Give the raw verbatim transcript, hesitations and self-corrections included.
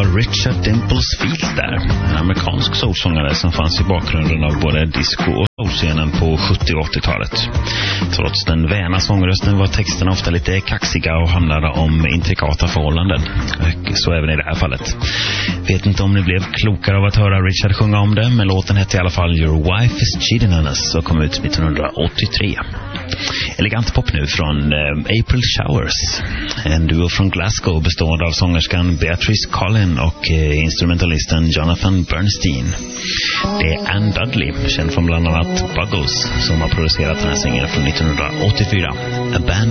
Richard Dimples Field där. En amerikansk soulsångare som fanns i bakgrunden av både disco och soulscenen på sjuttio- och åttiotalet. Trots den väna sångrösten var texterna ofta lite kaxiga och handlade om intrikata förhållanden. Så även i det här fallet. Vet inte om ni blev klokare av att höra Richard sjunga om det, men låten hette i alla fall Your Wife is Cheating on Us och kom ut nittonhundraåttiotre. Elegant pop nu från eh, April Showers. En duo från Glasgow bestående av sångerskan Beatrice Collin och eh, instrumentalisten Jonathan Bernstein. Det är Anne Dudley, känd från bland annat Buggles, som har producerat den här singeln från nittonhundraåttiofyra. A Band